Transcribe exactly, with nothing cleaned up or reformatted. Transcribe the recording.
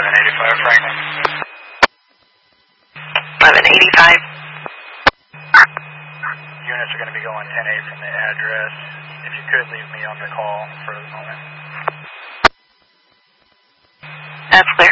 eleven eighty-five, Franklin. eleven eighty-five. Units are going to be going ten eight from the address. If you could leave me on the call for the moment. That's clear.